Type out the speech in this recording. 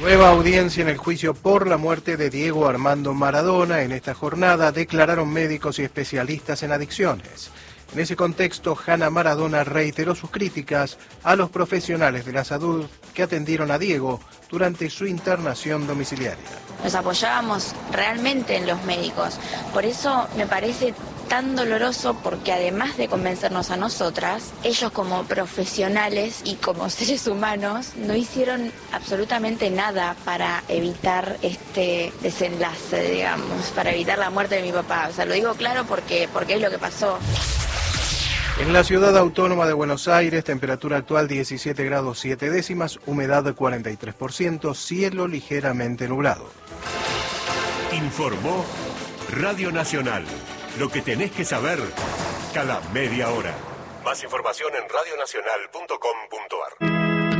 Nueva audiencia en el juicio por la muerte de Diego Armando Maradona. En esta jornada declararon médicos y especialistas en adicciones. En ese contexto, Hanna Maradona reiteró sus críticas a los profesionales de la salud que atendieron a Diego durante su internación domiciliaria. Nos apoyábamos realmente en los médicos. Por eso me parece tan doloroso, porque además de convencernos a nosotras, ellos como profesionales y como seres humanos no hicieron absolutamente nada para evitar este desenlace, digamos, para evitar la muerte de mi papá. O sea, lo digo claro porque es lo que pasó. En la ciudad autónoma de Buenos Aires, temperatura actual 17 grados 7 décimas, humedad 43%, cielo ligeramente nublado. Informó Radio Nacional. Lo que tenés que saber cada media hora. Más información en radionacional.com.ar.